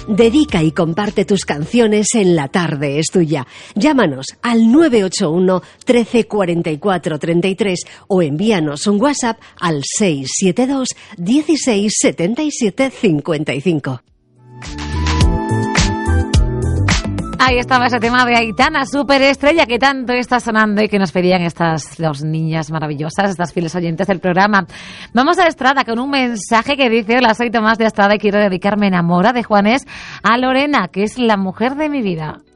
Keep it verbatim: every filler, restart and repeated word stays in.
Dedica y comparte tus canciones en La Tarde es Tuya. Llámanos al nueve ocho uno, trece, cuarenta y cuatro, treinta y tres o envíanos un WhatsApp al seis siete dos, dieciséis, setenta y siete, cincuenta y cinco. Ahí estaba ese tema de Aitana, superestrella, que tanto está sonando y que nos pedían estas dos niñas maravillosas, estas fieles oyentes del programa. Vamos a Estrada con un mensaje que dice: hola, soy Tomás de Estrada y quiero dedicarme Enamora de Juanes a Lorena, que es la mujer de mi vida.